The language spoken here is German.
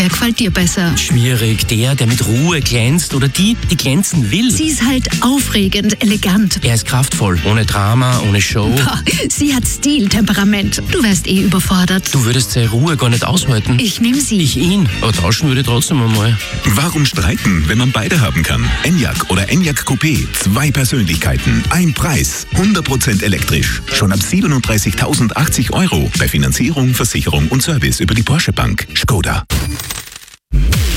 gefällt dir besser? Schwierig. Der mit Ruhe glänzt oder die glänzen will. Sie ist halt aufregend, elegant. Er ist kraftvoll. Ohne Drama, ohne Show. Sie hat Stil, Temperament. Du wärst überfordert. Du würdest seine Ruhe gar nicht aushalten. Ich nehme sie. Ich ihn. Aber tauschen würde ich trotzdem einmal. Warum streiten, wenn man beide haben kann? Enyaq oder Enyaq Coupé. 2 Persönlichkeiten, ein Preis. 100% elektrisch. Schon ab 37.080 €. Bei Finanzierung, Versicherung und Service über die Porsche Bank. Skoda.